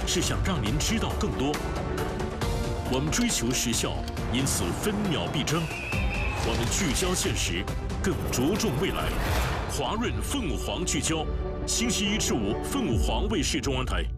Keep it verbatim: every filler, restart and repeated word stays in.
是想让您知道更多。我们追求时效，因此分秒必争；我们聚焦现实，更着重未来。华润凤凰聚焦，星期一至五，凤凰卫视中文台。